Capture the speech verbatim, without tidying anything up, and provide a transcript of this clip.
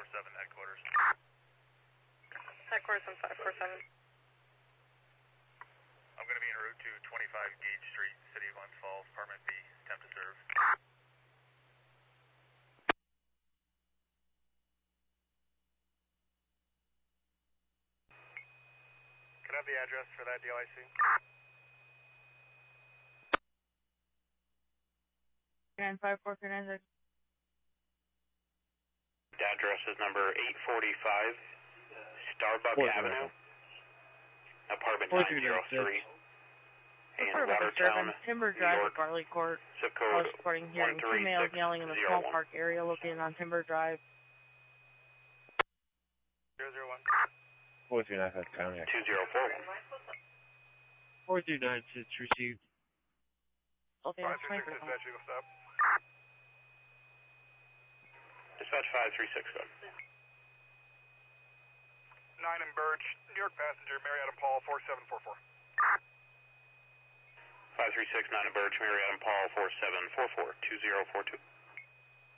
seven headquarters. Headquarters on five four seven. I'm going to be en route to twenty-five Gage Street, City of Glens Falls, Apartment B, attempt to serve. Can I have the address for that D L I C? And five four three nine six. The address is number eight forty-five Starbuck Avenue, apartment nine oh three, in Watertown, Timber New Drive York, at Barley Court. zip I code was reporting one hearing two three males six yelling in the zero small one. park area located on Timber Drive. zero zero one. four three nine five County. two zero four one. four three nine six received. Okay, five that's three twenty six, for dispatch, Eagle stop. Dispatch five three six, go. nine in Birch, New York passenger, Mary Adam Paul, four seven four four. five three six, nine in Birch, Mary Adam Paul, four seven four four, two zero four two.